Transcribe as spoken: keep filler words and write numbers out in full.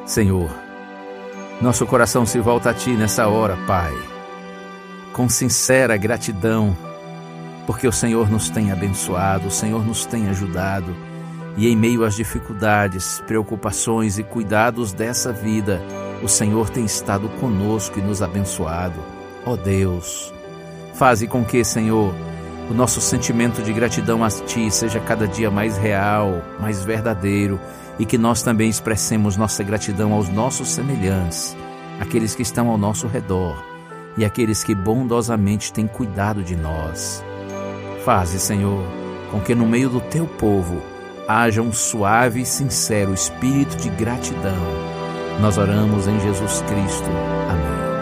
Senhor, nosso coração se volta a Ti nessa hora, Pai, com sincera gratidão, porque o Senhor nos tem abençoado, o Senhor nos tem ajudado, e em meio às dificuldades, preocupações e cuidados dessa vida, o Senhor tem estado conosco e nos abençoado. Ó Deus, faze com que, Senhor, o nosso sentimento de gratidão a Ti seja cada dia mais real, mais verdadeiro, e que nós também expressemos nossa gratidão aos nossos semelhantes, aqueles que estão ao nosso redor e aqueles que bondosamente têm cuidado de nós. Faze, Senhor, com que no meio do Teu povo haja um suave e sincero espírito de gratidão. Nós oramos em Jesus Cristo. Amém.